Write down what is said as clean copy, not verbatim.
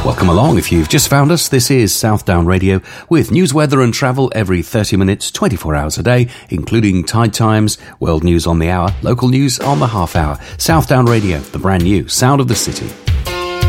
Welcome along if you've just found us. This is Southdown Radio with news, weather and travel every 30 minutes, 24 hours a day, including tide times, world news on the hour, local news on the half hour. Southdown Radio, the brand new sound of the city.